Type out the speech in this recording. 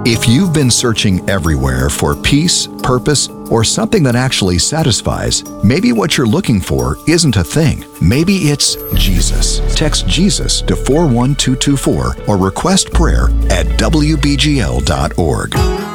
If you've been searching everywhere for peace, purpose, or something that actually satisfies, maybe what you're looking for isn't a thing. Maybe it's Jesus. Text Jesus to 41224 or request prayer at wbgl.org.